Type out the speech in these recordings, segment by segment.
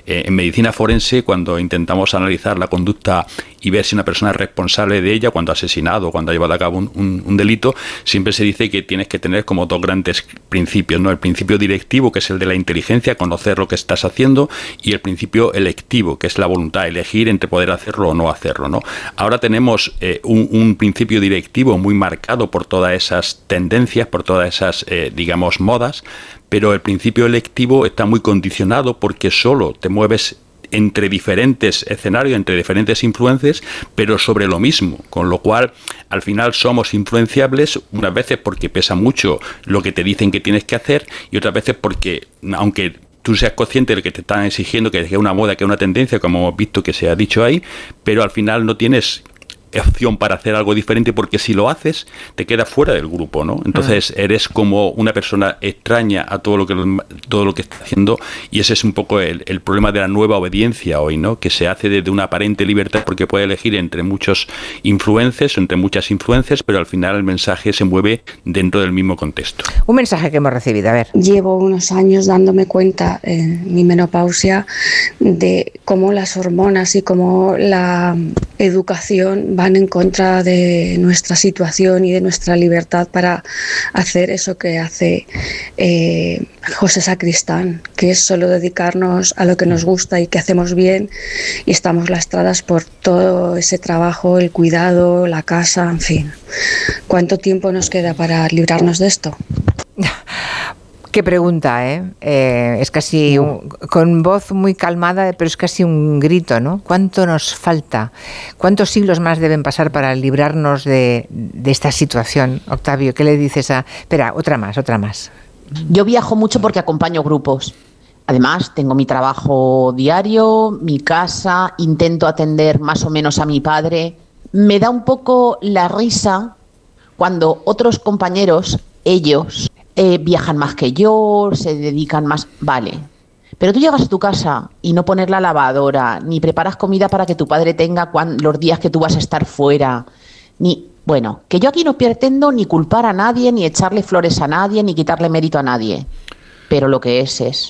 En medicina forense, cuando intentamos analizar la conducta y ver si una persona es responsable de ella cuando ha asesinado, cuando ha llevado a cabo un delito, siempre se dice que tienes que tener como dos grandes principios, ¿no? El principio directivo, que es el de la inteligencia, conocer lo que estás haciendo, y el principio electivo, que es la voluntad, elegir entre poder hacerlo o no hacerlo, ¿no? Ahora tenemos un principio directivo muy marcado por todas esas tendencias, por todas esas, digamos, modas, pero el principio electivo está muy condicionado porque solo te mueves entre diferentes escenarios, entre diferentes influencias, pero sobre lo mismo, con lo cual al final somos influenciables unas veces porque pesa mucho lo que te dicen que tienes que hacer y otras veces porque, aunque tú seas consciente de que te están exigiendo, que es una moda, que es una tendencia, como hemos visto que se ha dicho ahí, pero al final no tienes opción para hacer algo diferente, porque si lo haces te quedas fuera del grupo, ¿no? Entonces eres como una persona extraña a todo lo que está haciendo, y ese es un poco el problema de la nueva obediencia hoy, ¿no? Que se hace desde una aparente libertad porque puede elegir entre muchos influencers, entre muchas influencias, pero al final el mensaje se mueve dentro del mismo contexto. Un mensaje que hemos recibido, a ver. Llevo unos años dándome cuenta en mi menopausia de cómo las hormonas y cómo la educación van en contra de nuestra situación y de nuestra libertad para hacer eso que hace José Sacristán, que es solo dedicarnos a lo que nos gusta y que hacemos bien, y estamos lastradas por todo ese trabajo, el cuidado, la casa, en fin. ¿Cuánto tiempo nos queda para librarnos de esto? Qué pregunta, ¿eh? Es casi con voz muy calmada, pero es casi un grito, ¿no? ¿Cuánto nos falta? ¿Cuántos siglos más deben pasar para librarnos de esta situación? Octavio, ¿qué le dices a...? Espera, otra más. Yo viajo mucho porque acompaño grupos. Además, tengo mi trabajo diario, mi casa, intento atender más o menos a mi padre. Me da un poco la risa cuando otros compañeros, ellos... viajan más que yo, se dedican más... Vale, pero tú llegas a tu casa y no pones la lavadora, ni preparas comida para que tu padre tenga los días que tú vas a estar fuera, ni... Bueno, que yo aquí no pretendo ni culpar a nadie, ni echarle flores a nadie, ni quitarle mérito a nadie, pero lo que es...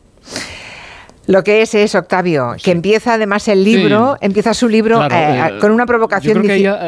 Lo que es, Octavio, sí. Que empieza además el libro, sí. Empieza su libro claro, con una provocación...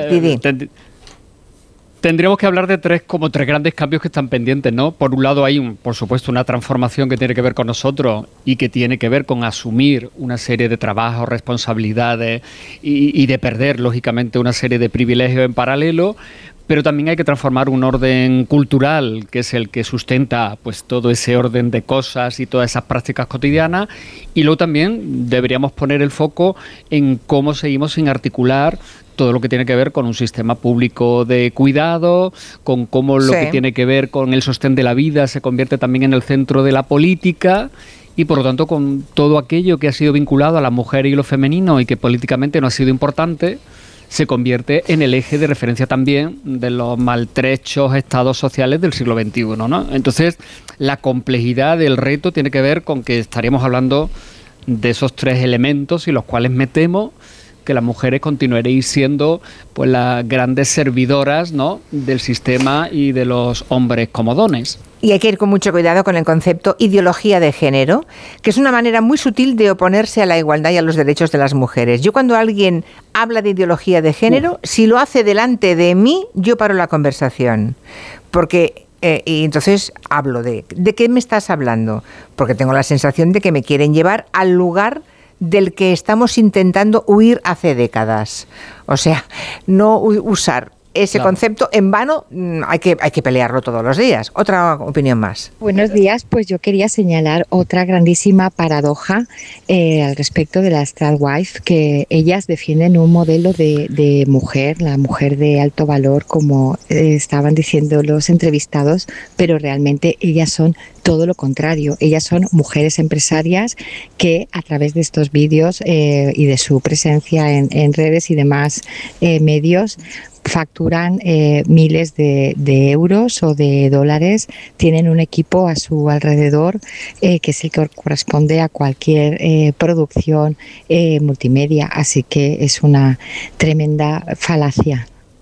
Tendríamos que hablar de tres grandes cambios que están pendientes, ¿no? Por un lado hay, por supuesto, una transformación que tiene que ver con nosotros y que tiene que ver con asumir una serie de trabajos, responsabilidades y de perder, lógicamente, una serie de privilegios en paralelo. Pero también hay que transformar un orden cultural, que es el que sustenta pues todo ese orden de cosas y todas esas prácticas cotidianas. Y luego también deberíamos poner el foco en cómo seguimos sin articular todo lo que tiene que ver con un sistema público de cuidado, con cómo lo que tiene que ver con el sostén de la vida se convierte también en el centro de la política, y por lo tanto con todo aquello que ha sido vinculado a la mujer y lo femenino y que políticamente no ha sido importante, se convierte en el eje de referencia también de los maltrechos estados sociales del siglo XXI, ¿no? Entonces, la complejidad del reto tiene que ver con que estaríamos hablando de esos tres elementos, y los cuales me temo que las mujeres continuaréis siendo pues las grandes servidoras, ¿no?, del sistema y de los hombres comodones. Y hay que ir con mucho cuidado con el concepto ideología de género, que es una manera muy sutil de oponerse a la igualdad y a los derechos de las mujeres. Yo, cuando alguien habla de ideología de género, si lo hace delante de mí, yo paro la conversación. Porque... y entonces hablo ¿de qué me estás hablando? Porque tengo la sensación de que me quieren llevar al lugar del que estamos intentando huir hace décadas. O sea, no usar ese concepto en vano, hay que pelearlo todos los días. Otra opinión más. Buenos días, pues yo quería señalar otra grandísima paradoja al respecto de las tradwife, que ellas defienden un modelo de mujer, la mujer de alto valor, como estaban diciendo los entrevistados, pero realmente ellas son todo lo contrario. Ellas son mujeres empresarias que, a través de estos vídeos y de su presencia en redes y demás medios, facturan miles de euros o de dólares, tienen un equipo a su alrededor que es el que corresponde a cualquier producción multimedia, así que es una tremenda falacia.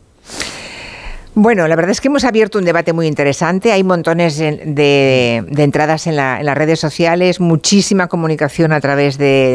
Bueno, la verdad es que hemos abierto un debate muy interesante, hay montones de entradas en las redes sociales, muchísima comunicación a través de